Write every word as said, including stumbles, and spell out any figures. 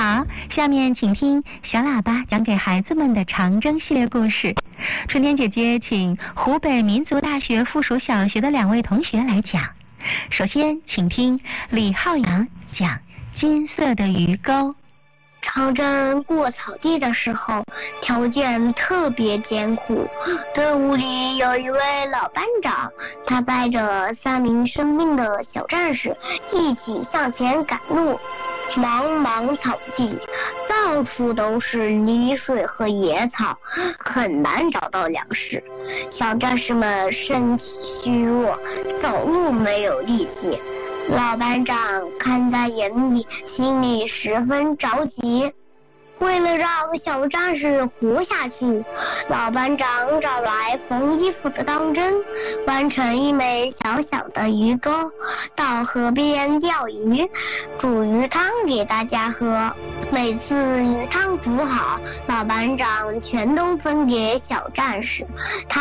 好，下面请听小喇叭讲给孩子们的长征系列故事。春天姐姐请湖北民族大学附属小学的两位同学来讲。首先，请听李浩洋讲金色的鱼钩。 长征过草地的时候，条件特别艰苦。队伍里有一位老班长，他带着三名生病的小战士一起向前赶路。茫茫草地，到处都是泥水和野草，很难找到粮食。小战士们身体虚弱，走路没有力气。老班长看在眼里，心里十分着急。为了让小战士活下去，老班长找来缝衣服的钢针，弯成一枚小小的鱼钩，到河边钓鱼，煮鱼汤给大家喝。每次鱼汤煮好，老班长全都分给小战士，他